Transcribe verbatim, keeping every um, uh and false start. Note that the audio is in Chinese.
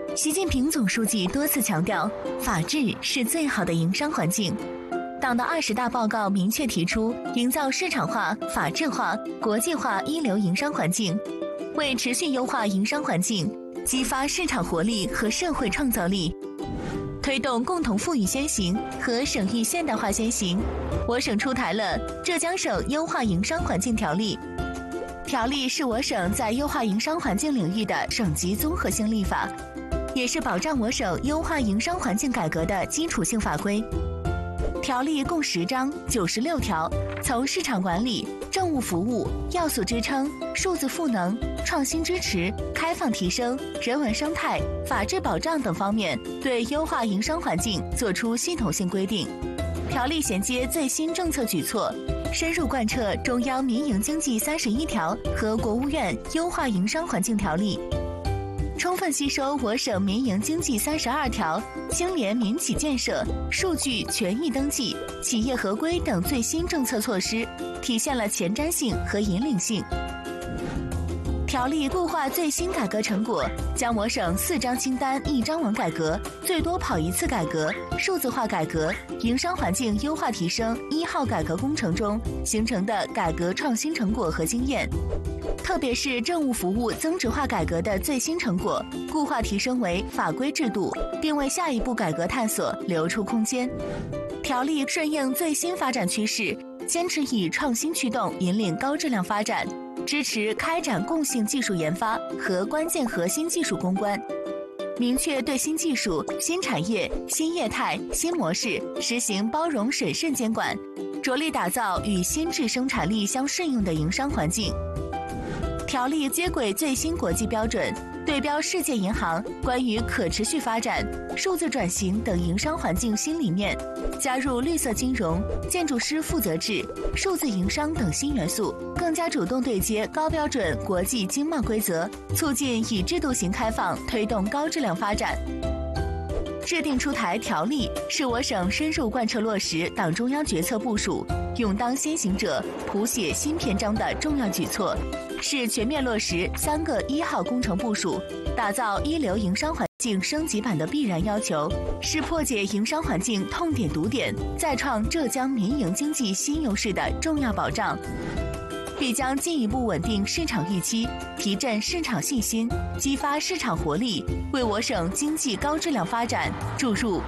习近平总书记多次强调，法治是最好的营商环境。党的二十大报告明确提出，营造市场化、法治化、国际化一流营商环境，为持续优化营商环境，激发市场活力和社会创造力，推动共同富裕先行和省域现代化先行，我省出台了《浙江省优化营商环境条例》。条例是我省在优化营商环境领域的省级综合性立法，也是保障我省优化营商环境改革的基础性法规。条例共十章九十六条，从市场管理、政务服务、要素支撑、数字赋能、创新支持、开放提升、人文生态、法治保障等方面，对优化营商环境作出系统性规定。条例衔接最新政策举措，深入贯彻中央民营经济三十一条和国务院优化营商环境条例，充分吸收我省民营经济三十二条、青联民企建设、数据权益登记、企业合规等最新政策措施，体现了前瞻性和引领性。条例固化最新改革成果，将我省四张清单一张网改革、最多跑一次改革、数字化改革、营商环境优化提升一号改革工程中形成的改革创新成果和经验，特别是政务服务增值化改革的最新成果，固化提升为法规制度，并为下一步改革探索留出空间。条例顺应最新发展趋势，坚持以创新驱动引领高质量发展，支持开展共性技术研发和关键核心技术攻关，明确对新技术、新产业、新业态、新模式实行包容审慎监管，着力打造与新质生产力相适应的营商环境。条例接轨最新国际标准，对标世界银行关于可持续发展、数字转型等营商环境新理念，加入绿色金融、建筑师负责制、数字营商等新元素，更加主动对接高标准国际经贸规则，促进以制度型开放推动高质量发展。制定出台条例是我省深入贯彻落实党中央决策部署、勇当先行者、谱写新篇章的重要举措，是全面落实三个一号工程部署，打造一流营商环境升级版的必然要求，是破解营商环境痛点堵点，再创浙江民营经济新优势的重要保障，必将进一步稳定市场预期，提振市场信心，激发市场活力，为我省经济高质量发展注入